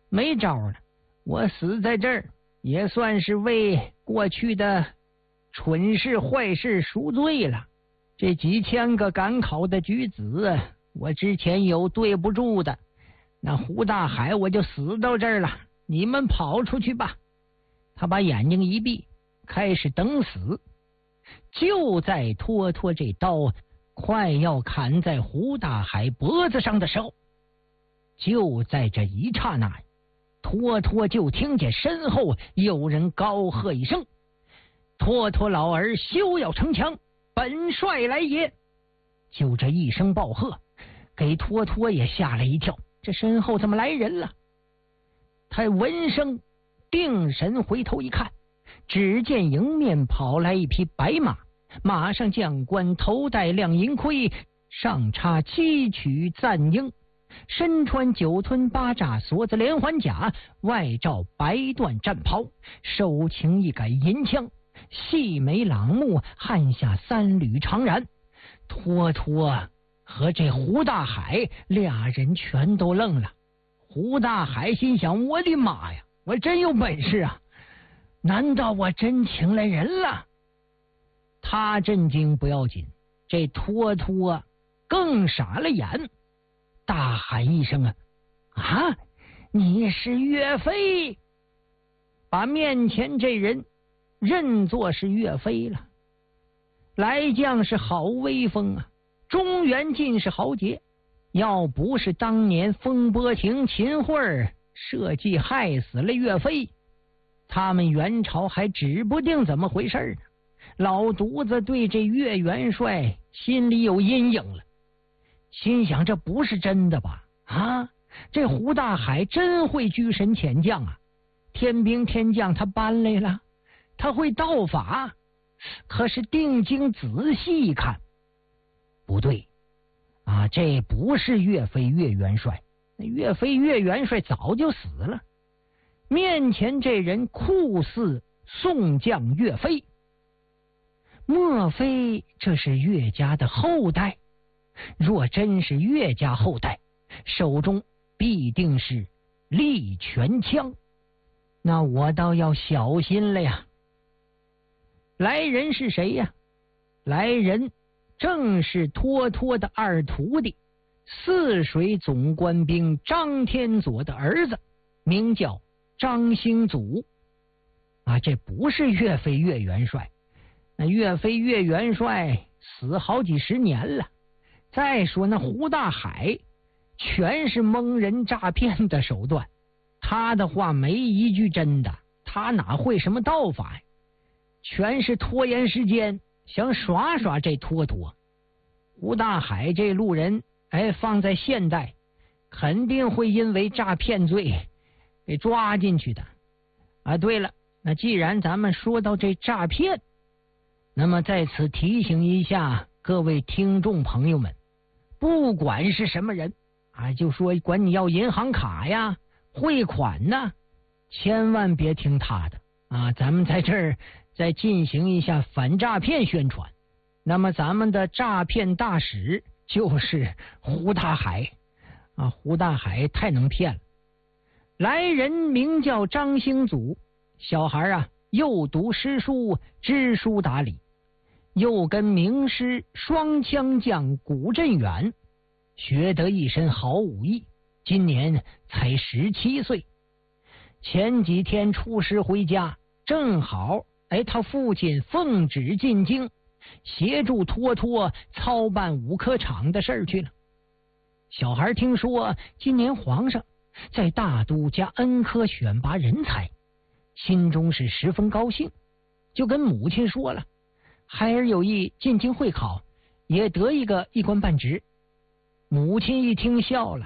没招了，我死在这儿也算是为过去的蠢事坏事赎罪了。这几千个赶考的举子，我之前有对不住的，那胡大海我就死到这儿了，你们跑出去吧。他把眼睛一闭，开始等死。就在托托这刀快要砍在胡大海脖子上的时候，就在这一刹那，托托就听见身后有人高喝一声：“托托老儿休要逞强，本帅来也！”就这一声暴喝，给托托也吓了一跳，这身后怎么来人了？他闻声定神回头一看，只见迎面跑来一匹白马，马上将官头戴亮银盔，上插七曲赞缨，身穿9吞8扎锁子连环甲，外罩白缎战袍，手擎一杆银枪，细眉朗目，汗下3缕长髯。托托和这胡大海俩人全都愣了。胡大海心想：我的妈呀，我真有本事啊！难道我真请来人了？他震惊不要紧，这托托更傻了眼，大喊一声：“啊，你是岳飞！”把面前这人认作是岳飞了。来将是好威风啊，中原尽是豪杰，要不是当年风波亭秦桧设计害死了岳飞，他们元朝还指不定怎么回事呢。老犊子对这岳元帅心里有阴影了，心想这不是真的吧？啊，这胡大海真会居神遣将啊，天兵天将他搬来了，他会道法。可是定睛仔细一看，不对啊，这不是岳飞岳元帅，岳飞岳元帅早就死了。面前这人酷似宋将岳飞，莫非这是岳家的后代？若真是岳家后代，手中必定是利拳枪，那我倒要小心了呀。来人是谁呀？来人正是托托的二徒弟，泗水总官兵张天佐的儿子，名叫张兴祖。啊，这不是岳飞岳元帅，那岳飞岳元帅死好几十年了。再说那胡大海全是蒙人诈骗的手段，他的话没一句真的，他哪会什么道法呀？全是拖延时间，想耍耍这托托。胡大海这路人，放在现代肯定会因为诈骗罪给抓进去的啊。对了，那既然咱们说到这诈骗，那么在此提醒一下各位听众朋友们，不管是什么人啊，就说管你要银行卡呀、汇款呐，千万别听他的啊。咱们在这儿再进行一下反诈骗宣传。那么咱们的诈骗大使就是胡大海啊，胡大海太能骗了。来人名叫张兴祖，小孩啊，又读诗书，知书达理，又跟名师双枪将古镇远学得一身好武艺，今年才17岁。前几天出师回家，正好他父亲奉旨进京，协助托托操办武科场的事儿去了。小孩听说今年皇上在大都加恩科选拔人才，心中是十分高兴，就跟母亲说了，孩儿有意进京会考，也得一个一官半职。母亲一听笑了，